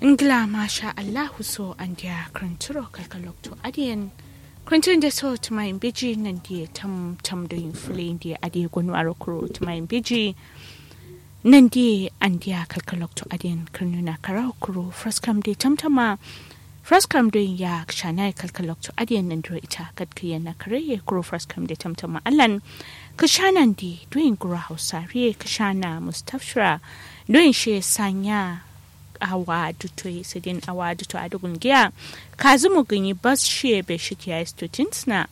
Ingla masha Allahu so and ya kranturo kalkalok to adian. Krantin da so to my biji nan dia tam doing flame dia adi gonwaro kuro to my biji. Nan dia and dia kalkalok to adian kranuna karao kuro fraskam de tamtama. Fraskam doing ya kshana kalkalok to adian nandro ita kadkiya na kare kuro fraskam de tamtama allan. Kashanan di doing gura hausari kashana mustafshra doing she sanya awa duto sidin awa duto adugun giya kazumu ganyi bas shi be shi ya students na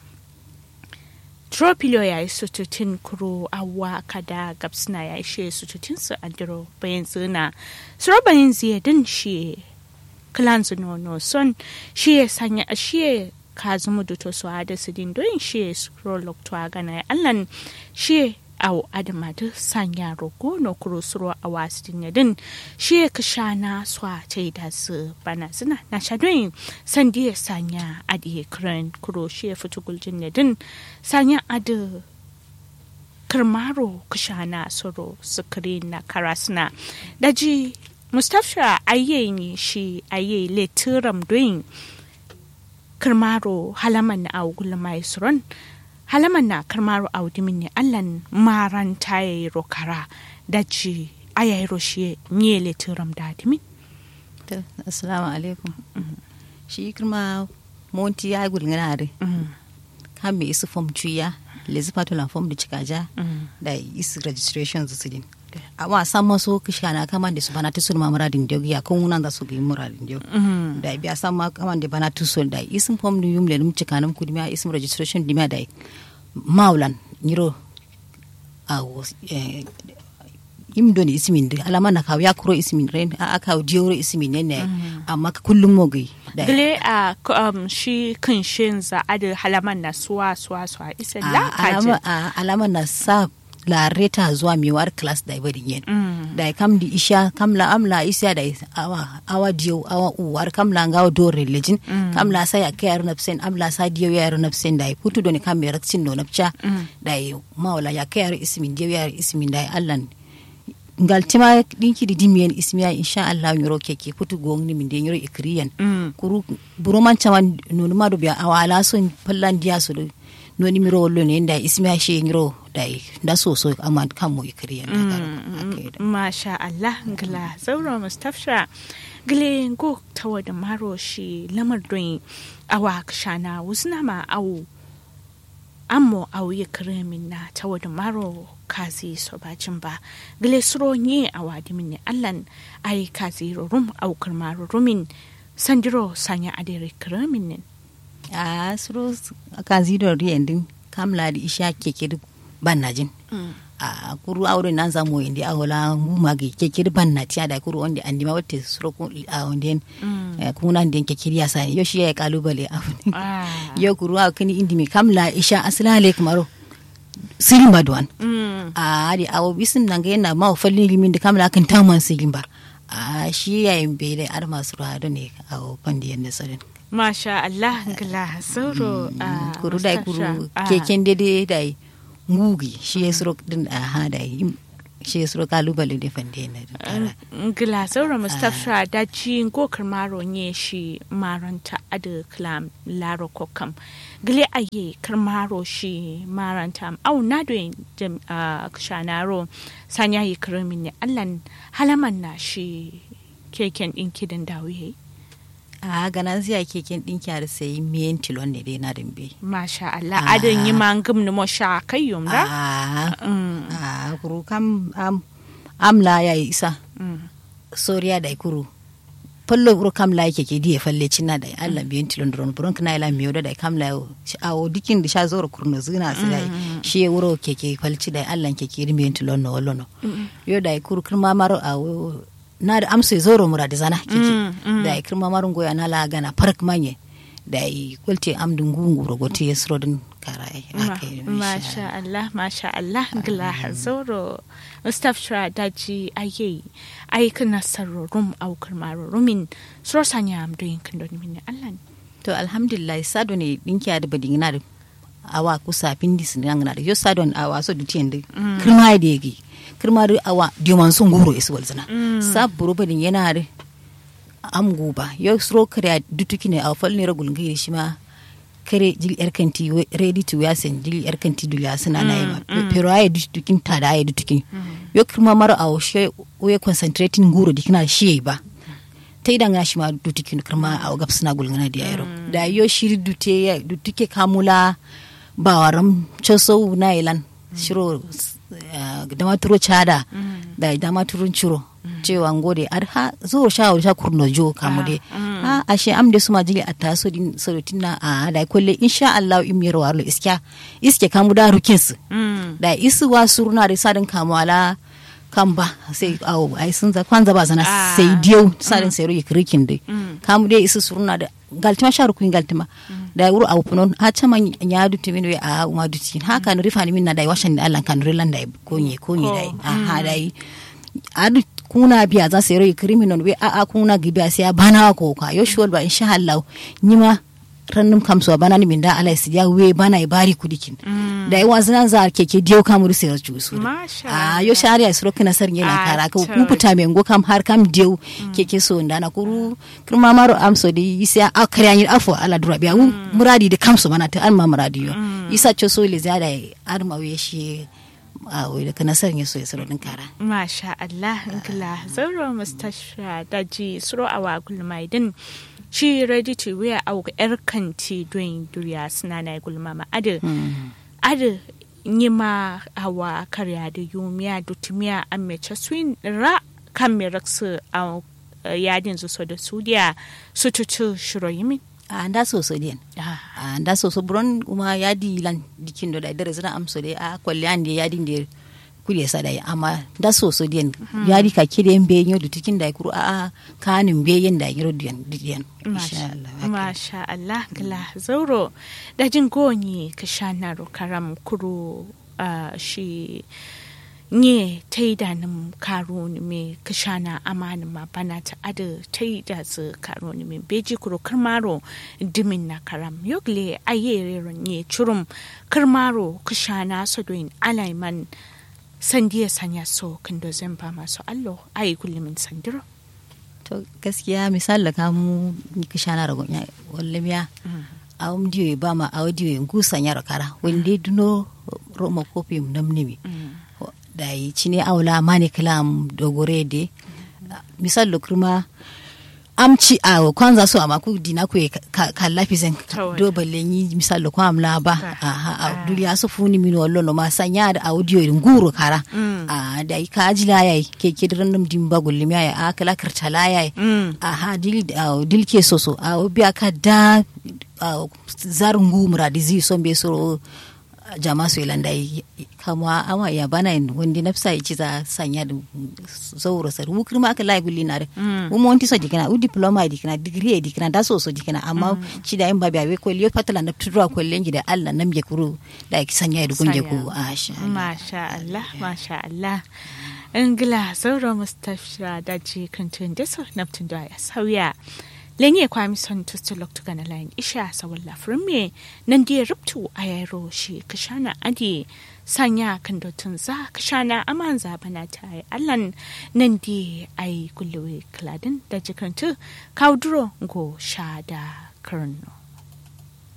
tropilo ya stutin kuro awa kada gapsna ya shi students andro bayan zuna suro bayan ziyadin shi clans no son shi sanya shi kazumu duto so ada sidin doin shi scroll to agana allan shi aw adamadu sanya rogo no kuro suro a wasidin yadin shi ka shana swa ce da su bana suna na shadoyin sandi ya sanya adi kran kuro shi futuguljin yadin sanya adi karmaro ka shana suro sukri na karasna daji mustafsha ayye shi ayye letiram doin karmaro halaman na awgulmai suron halaman na karmaru audimin ne allan maran taye rokara daji ayayi roshiye nyele turam dadimin assalamu alaikum shi kirma monti ya gulnare kan me isu form tuya lezi patola form da cikaja da isu registration zusidin awa sama so kishana kama da su bana tusul mamaradin da ya kun nan da su ga muradin da da biya sama kama da bana tusul da isin form da yum le dum cikanam kudima isin registration dima da maulan niro awo imdoni ismin da alama na kawo ya kuro ismin ren aka diyo ismin ne amma kullum mogi dole a shi kan shin za a da halaman na suwa isa la kaje alama na sa la reta zuwa miwar class da ibadin yen da kam di isha kam la amla isha da awa diyo awa uwar kam la ngawo do religion kam la sai akayar nafsen amla sa diyo yar nafsen da putu doni kam yaraksin no nafcha da mawla ya kayar ismin diyo yar ismin da allan ngal tima dinki di dimien ismiya insha Allah nyoro keke putu gongni min de nyoro ikriyan kuru buroman chaman no ma do biya awala son pallan diya so no ni miro lo ne da ismiya she nyoro dai da so amma kan mu ikriyan masha Allah ngla zauro mustafsha gle go tawada maro shi lamar doin awa kshana wusna ma awu ammo awu ikrimin na tawada maro kazi so bacin ba gle suro nye awadi min allan ai kazi rum au karmaru rumin sandiro sanya adere kramin a suro kazi do riyendin kamla di isha keke bannajin a kuru aure nan zamu indi awola mu magi keke bannati ada kuru onde andi ma wotte suro ko a onde kuna den keke ya sai yo shi ya kalubale afuni yo kuru a kini indi mi kamla isha assalamu alaikum aro sirin badwan a di awo bisin nan ga yana ma fallin limin da kamla kan taman sirin ba a shi yayin bele ar masu rado ne awo pandiyan da sarin masha Allah gala sauro kuru dai kuru keken dede dai ngugi shi yesro din ha dai shi yesro kalubale da fandiyan da gala sauro mustafa da ci go karmaro ne shi maranta adu klam laro kokam gile aye karmaro shi maranta au nado kshanaro sanya yi kirmin ne allan halaman na shi keken din kidan dawiye a ganan siya keken din kyar sai miyen tilon ne dai na dimbe masha Allah adan yi mangum no sha kayyum da a kuru kam amla ya isa soriya da kuru fallo kuru kam la keke die falle cinna da Allah biyen tilon dron buron kana ila miyo da kam la awo dikin da sha zoro kurno zina sai shi wuro keke falci da Allah keke miyen tilon no wallo no yo da kuru kurma maro awo na da amsa zoro muradi zana kike da kirma marun goya na la gana park manye da kulte amdun gungu rogote yesrodin karai akai masha Allah gla zoro mustafshra daji ayi kana sarorum au kirmaro rumin soro sanya amdoyin kandon min Allah to alhamdulillah sado ne dinki da badin na da awa kusa pindis nan na da yo sadon awa so dutende kirma da yegi kirma da awa diman sun goro isu walzana saburo badin yana da am guba yo sro kare dutuki ne a fal ne ragul ngi shi ma kare jil erkanti ready to wear sen jil erkanti dula suna na yima pero ay dutukin ta da ay dutukin yo kuma maro a she we concentrating nguro dikina shi ba ta idan ga shi ma dutukin kuma a gab suna gulngana da yaro da yo shiri dutuke kamula ba waram choso na ilan shiro da maturo chada da maturun chiro cewa ngode arha zo sha kurno jo kamude ashe am de suma jili ataso din sorotina da kolle insha Allah imiro warlo iske kamuda rukins da isu wa suruna da sadin kamala kamba sai ai sun za kwanza ba zana sai dio sadin sai ruyi krikin dai kamude isu suruna da galtima sharu kuin galtima da wuro awu punon ha chama nyaadu timin we a uma dutin ha kan rifani min na dai washan da Allah kan rilan dai konye dai dai adu kuna biya za su yi criminal we a kuna gibiya sai bana ko ka yo shol ba insha Allah nima rannum kamso bana ni min da Allah ya we bana ibari kudikin da yi wazan za keke dio kamuru sai su su yo shari'a su rokina sarnye na kara ko ku puta me ngo kam har kam dio keke so ndana kuru kurma maro amso di isa akariya ni afo ala dura biya muradi da kamso bana ta an ma muradi yo isa cho so le zada arma we shi da kana sanya so ya saro din kara masha Allah kila zauro mustasha daji suro awa gulmai din shi ready to wear au yar kanti doing duriya suna na gulma ma ade nyima awa karya da yumiya dutumiya amecha swin ra kameraksu au yadin so da sudiya su tutu shiro yimi anda so den anda so bron kuma yadi lan dikin do da dare zana amso de a kwalle ande yadi de kule sadai amma da so den yadi ka kide mbe nyo dutikin da kuru a kanin be yin da giro den insha Allah masha Allah kala zauro da jin goni ka shanaro karam kuru shi nye taida nim karo ni me kashana amana ma bana ta ada taida su karo ni me beji kuro karmaro dimin na karam yogle ayere nye churum karmaro kashana so doin alaiman sandiya sanya so kando zemba maso allo ayi kullumin sandiro to gaskiya misal da kamu kashana rago nya wallamiya awum diyo ba ma audio ngusan yaro kara wende duno roma kopi namnimi da yi cine aula mani kalam dogore de misal lokruma amci a kwanza so amaku dina ku kallafi zen do balle ni misal lo kwamla ba duniya so funi min wallo no ma sanya da audio nguro kara da yi kajila yayi ke kidran dimba gullimi yayi akala kartala yayi dil ke soso biya ka da zarungu muradizi so be so jama su ilanda kama ama ya bana wanda nafsa yi za sanya da zauro sar mu kirma aka lai gulli na da mu monti so dikana u diploma dikana degree dikana da so dikana amma ci da in babi awe ko liyo patala na tudura ko lengi da Allah nam je kuru da ki sanya da gunje ku masha Allah ingila zauro mustafira da ji kantun da so naftun da ya sauya lenye kwami son tustu loktu gana lain isha sawalla frumme nan dia ruptu ayaro shi kashana adi sanya kan dotun za kashana amanza bana tai allan nan di ai kulluwe kladin da jikantu kaudro go shada karno